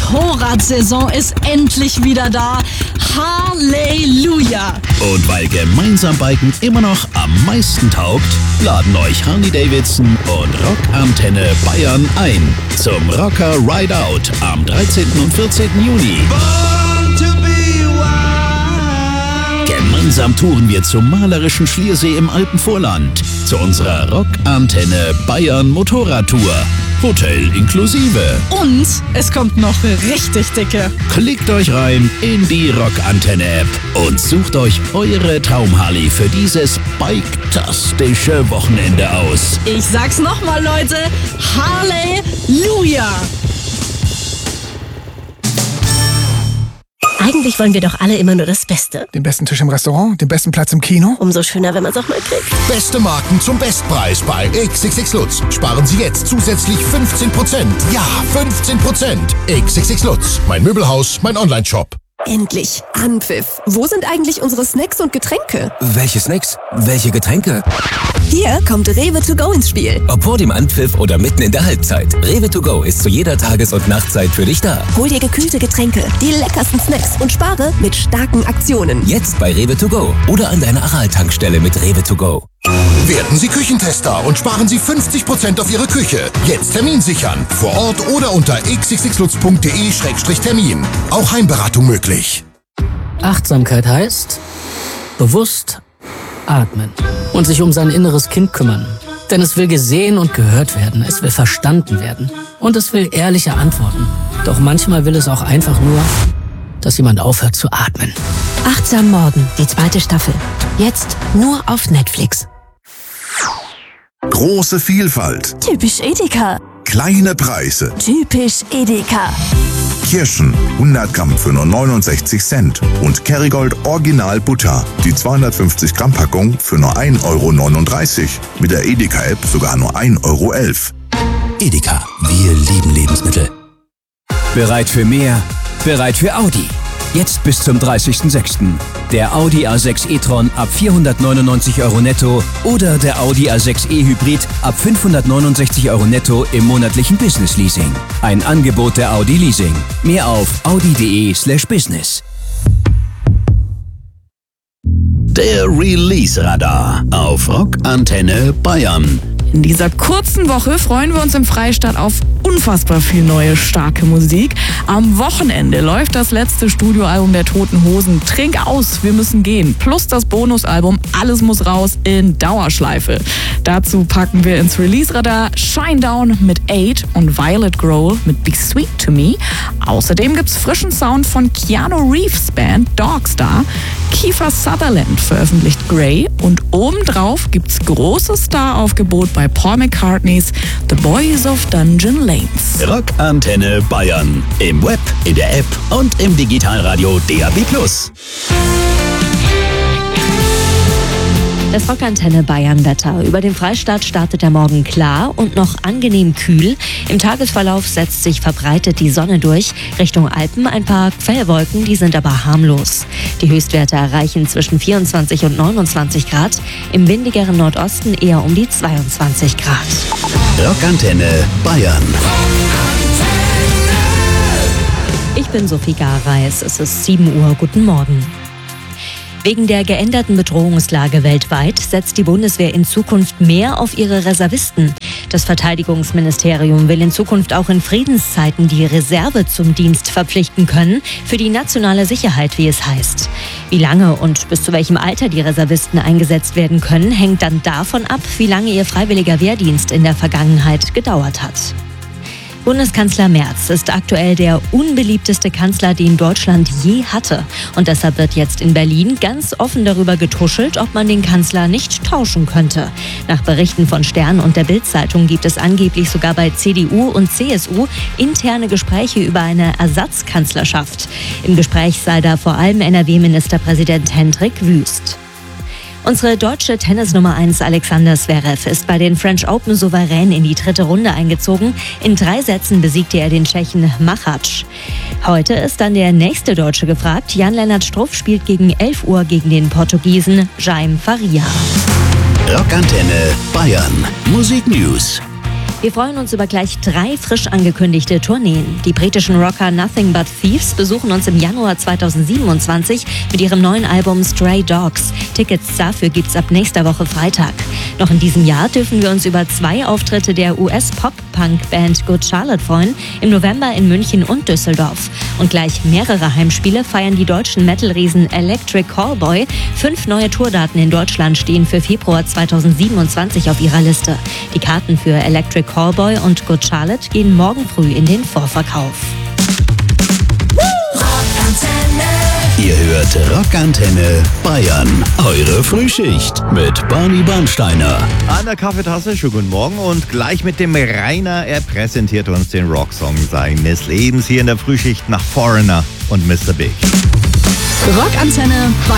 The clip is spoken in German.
Motorradsaison ist endlich wieder da. Halleluja! Und weil gemeinsam Biken immer noch am meisten taugt, laden euch Harley-Davidson und Rockantenne Bayern ein zum Rocker Ride Out am 13. und 14. Juni. Gemeinsam touren wir zum malerischen Schliersee im Alpenvorland, zu unserer Rockantenne Bayern Motorradtour. Hotel inklusive. Und es kommt noch richtig dicke. Klickt euch rein in die Rockantenne-App und sucht euch eure Traum-Harley für dieses bike-tastische Wochenende aus. Ich sag's nochmal, Leute. Halleluja! Eigentlich wollen wir doch alle immer nur das Beste. Den besten Tisch im Restaurant, den besten Platz im Kino. Umso schöner, wenn man es auch mal kriegt. Beste Marken zum Bestpreis bei XXX Lutz. Sparen Sie jetzt zusätzlich 15%. Ja, 15%. XXX Lutz. Mein Möbelhaus, mein Onlineshop. Endlich. Anpfiff. Wo sind eigentlich unsere Snacks und Getränke? Welche Snacks? Welche Getränke? Hier kommt Rewe to go ins Spiel. Ob vor dem Anpfiff oder mitten in der Halbzeit. Rewe to go ist zu jeder Tages- und Nachtzeit für dich da. Hol dir gekühlte Getränke, die leckersten Snacks und spare mit starken Aktionen. Jetzt bei Rewe to go oder an deiner Aral-Tankstelle mit Rewe to go. Werden Sie Küchentester und sparen Sie 50% auf Ihre Küche. Jetzt Termin sichern. Vor Ort oder unter xxxlutz.de/termin. Auch Heimberatung möglich. Achtsamkeit heißt bewusst atmen und sich um sein inneres Kind kümmern. Denn es will gesehen und gehört werden, es will verstanden werden und es will ehrliche Antworten. Doch manchmal will es auch einfach nur, dass jemand aufhört zu atmen. Achtsam Morgen, die 2. Staffel. Jetzt nur auf Netflix. Große Vielfalt. Typisch Edeka. Kleine Preise. Typisch Edeka. Kirschen 100 Gramm für nur 69 Cent. Und Kerrygold Original Butter. Die 250 Gramm Packung für nur 1,39 Euro. Mit der Edeka-App sogar nur 1,11 Euro. Edeka, wir lieben Lebensmittel. Bereit für mehr? Bereit für Audi. Jetzt bis zum 30.06. Der Audi A6 e-tron ab 499 Euro netto oder der Audi A6 e-Hybrid ab 569 Euro netto im monatlichen Business Leasing. Ein Angebot der Audi Leasing. Mehr auf audi.de/business. Der Release-Radar auf Rockantenne Bayern. In dieser kurzen Woche freuen wir uns im Freistaat auf unfassbar viel neue, starke Musik. Am Wochenende läuft das letzte Studioalbum der Toten Hosen, Trink aus, wir müssen gehen, plus das Bonusalbum Alles muss raus in Dauerschleife. Dazu packen wir ins Release-Radar Shinedown mit 8 und Violet Grohl mit Be Sweet to Me. Außerdem gibt's frischen Sound von Keanu Reeves Band Dogstar. Kiefer Sutherland veröffentlicht Grey und obendrauf gibt's großes Staraufgebot bei Paul McCartneys The Boys of Dungeon Lanes. Rockantenne Bayern. Im Web, in der App und im Digitalradio DAB+. Das Rockantenne Bayern-Wetter. Über dem Freistaat startet der Morgen klar und noch angenehm kühl. Im Tagesverlauf setzt sich verbreitet die Sonne durch. Richtung Alpen ein paar Quellwolken, die sind aber harmlos. Die Höchstwerte erreichen zwischen 24 und 29 Grad. Im windigeren Nordosten eher um die 22 Grad. Rockantenne Bayern. Ich bin Sophie Gareis. Es ist 7 Uhr. Guten Morgen. Wegen der geänderten Bedrohungslage weltweit setzt die Bundeswehr in Zukunft mehr auf ihre Reservisten. Das Verteidigungsministerium will in Zukunft auch in Friedenszeiten die Reserve zum Dienst verpflichten können, für die nationale Sicherheit, wie es heißt. Wie lange und bis zu welchem Alter die Reservisten eingesetzt werden können, hängt dann davon ab, wie lange ihr freiwilliger Wehrdienst in der Vergangenheit gedauert hat. Bundeskanzler Merz ist aktuell der unbeliebteste Kanzler, den Deutschland je hatte. Und deshalb wird jetzt in Berlin ganz offen darüber getuschelt, ob man den Kanzler nicht tauschen könnte. Nach Berichten von Stern und der Bild-Zeitung gibt es angeblich sogar bei CDU und CSU interne Gespräche über eine Ersatzkanzlerschaft. Im Gespräch sei da vor allem NRW-Ministerpräsident Hendrik Wüst. Unsere deutsche Tennis-Nummer 1 Alexander Zverev ist bei den French Open souverän in die 3. Runde eingezogen. In 3 Sätzen besiegte er den Tschechen Machac. Heute ist dann der nächste Deutsche gefragt. Jan-Lennart Struff spielt gegen 11 Uhr gegen den Portugiesen Jaime Faria. Rockantenne Bayern. Musik News. Wir freuen uns über gleich 3 frisch angekündigte Tourneen. Die britischen Rocker Nothing But Thieves besuchen uns im Januar 2027 mit ihrem neuen Album Stray Dogs. Tickets dafür gibt's ab nächster Woche Freitag. Noch in diesem Jahr dürfen wir uns über 2 Auftritte der US-Pop-Punk-Band Good Charlotte freuen, im November in München und Düsseldorf. Und gleich mehrere Heimspiele feiern die deutschen Metal-Riesen Electric Callboy. 5 neue Tourdaten in Deutschland stehen für Februar 2027 auf ihrer Liste. Die Karten für Electric Callboy und Good Charlotte gehen morgen früh in den Vorverkauf. Ihr hört Rockantenne Bayern. Eure Frühschicht mit Barney Bernsteiner. An der Kaffeetasse, schönen guten Morgen und gleich mit dem Rainer. Er präsentiert uns den Rocksong seines Lebens hier in der Frühschicht nach Foreigner und Mr. Big. Rockantenne Bayern.